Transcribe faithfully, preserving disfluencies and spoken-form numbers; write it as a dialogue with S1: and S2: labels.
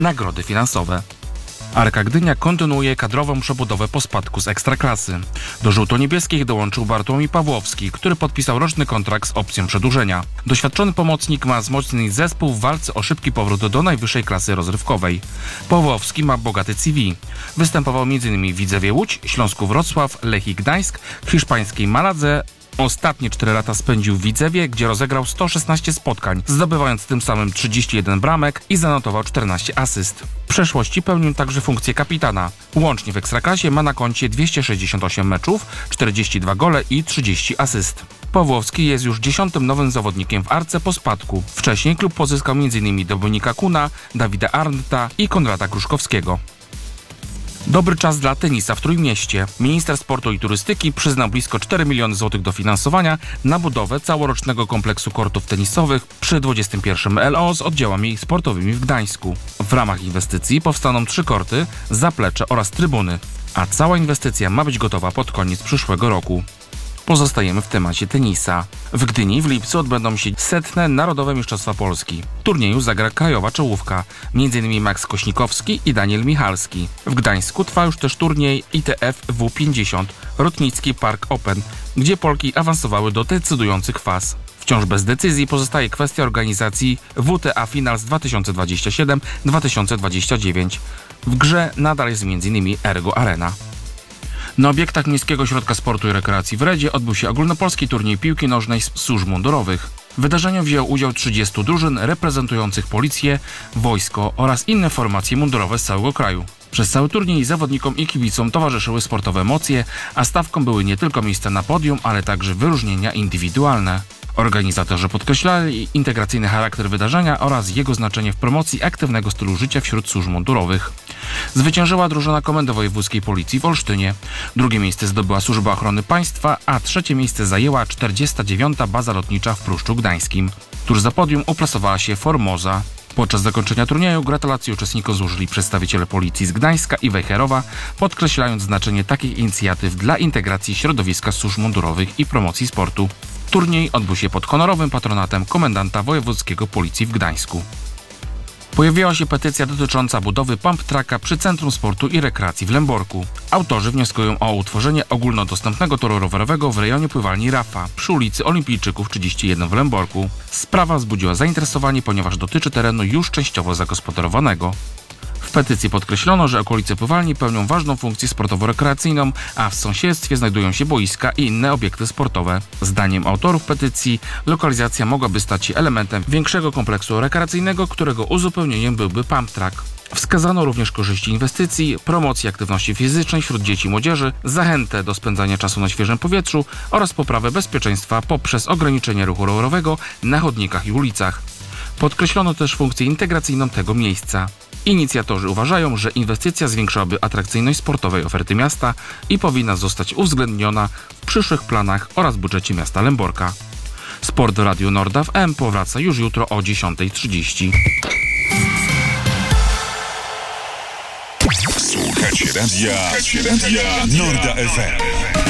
S1: nagrody finansowe. Arka Gdynia kontynuuje kadrową przebudowę po spadku z Ekstraklasy. Do żółto-niebieskich dołączył Bartłomiej Pawłowski, który podpisał roczny kontrakt z opcją przedłużenia. Doświadczony pomocnik ma wzmocnić zespół w walce o szybki powrót do najwyższej klasy rozrywkowej. Pawłowski ma bogaty C V. Występował m.in. w Widzewie Łódź, Śląsku Wrocław, Lechii Gdańsk, hiszpańskiej Maladze. Ostatnie cztery lata spędził w Widzewie, gdzie rozegrał sto szesnaście spotkań, zdobywając tym samym trzydzieści jeden bramek i zanotował czternaście asyst. W przeszłości pełnił także funkcję kapitana. Łącznie w Ekstraklasie ma na koncie dwieście sześćdziesiąt osiem meczów, czterdzieści dwa gole i trzydzieści asyst. Pawłowski jest już dziesiątym nowym zawodnikiem w Arce po spadku. Wcześniej klub pozyskał m.in. Dominika Kuna, Dawida Arndta i Konrada Kruszkowskiego. Dobry czas dla tenisa w Trójmieście. Minister Sportu i Turystyki przyznał blisko cztery miliony złotych dofinansowania na budowę całorocznego kompleksu kortów tenisowych przy dwudziestym pierwszym L O z oddziałami sportowymi w Gdańsku. W ramach inwestycji powstaną trzy korty, zaplecze oraz trybuny, a cała inwestycja ma być gotowa pod koniec przyszłego roku. Pozostajemy w temacie tenisa. W Gdyni w lipcu odbędą się setne Narodowe Mistrzostwa Polski. W turnieju zagra krajowa czołówka, m.in. Max Kośnikowski i Daniel Michalski. W Gdańsku trwa już też turniej I T F W pięćdziesiąt Rotnicki Park Open, gdzie Polki awansowały do decydujących faz. Wciąż bez decyzji pozostaje kwestia organizacji W T A Finals dwa tysiące dwadzieścia siedem dwa tysiące dwadzieścia dziewięć. W grze nadal jest m.in. Ergo Arena. Na obiektach Miejskiego Ośrodka Sportu i Rekreacji w Redzie odbył się ogólnopolski turniej piłki nożnej służb mundurowych. W wydarzeniu wzięło udział trzydziestu drużyn reprezentujących policję, wojsko oraz inne formacje mundurowe z całego kraju. Przez cały turniej zawodnikom i kibicom towarzyszyły sportowe emocje, a stawką były nie tylko miejsca na podium, ale także wyróżnienia indywidualne. Organizatorzy podkreślali integracyjny charakter wydarzenia oraz jego znaczenie w promocji aktywnego stylu życia wśród służb mundurowych. Zwyciężyła drużyna Komendy Wojewódzkiej Policji w Olsztynie. Drugie miejsce zdobyła Służba Ochrony Państwa, a trzecie miejsce zajęła czterdziesta dziewiąta Baza Lotnicza w Pruszczu Gdańskim. Tuż za podium uplasowała się Formosa. Podczas zakończenia turnieju gratulacje uczestnikom złożyli przedstawiciele Policji z Gdańska i Wejherowa, podkreślając znaczenie takich inicjatyw dla integracji środowiska służb mundurowych i promocji sportu. Turniej odbył się pod honorowym patronatem komendanta wojewódzkiego Policji w Gdańsku. Pojawiła się petycja dotycząca budowy pump tracka przy Centrum Sportu i Rekreacji w Lęborku. Autorzy wnioskują o utworzenie ogólnodostępnego toru rowerowego w rejonie pływalni Rafa przy ulicy Olimpijczyków trzydzieści jeden w Lęborku. Sprawa wzbudziła zainteresowanie, ponieważ dotyczy terenu już częściowo zagospodarowanego. W petycji podkreślono, że okolice pływalni pełnią ważną funkcję sportowo-rekreacyjną, a w sąsiedztwie znajdują się boiska i inne obiekty sportowe. Zdaniem autorów petycji lokalizacja mogłaby stać się elementem większego kompleksu rekreacyjnego, którego uzupełnieniem byłby pump track. Wskazano również korzyści inwestycji, promocji aktywności fizycznej wśród dzieci i młodzieży, zachętę do spędzania czasu na świeżym powietrzu oraz poprawę bezpieczeństwa poprzez ograniczenie ruchu rowerowego na chodnikach i ulicach. Podkreślono też funkcję integracyjną tego miejsca. Inicjatorzy uważają, że inwestycja zwiększałaby atrakcyjność sportowej oferty miasta i powinna zostać uwzględniona w przyszłych planach oraz budżecie miasta Lęborka. Sport w Radiu Norda F M powraca już jutro o dziesiąta trzydzieści.
S2: Słuchacie radia, Słuchacie radia Norda F M.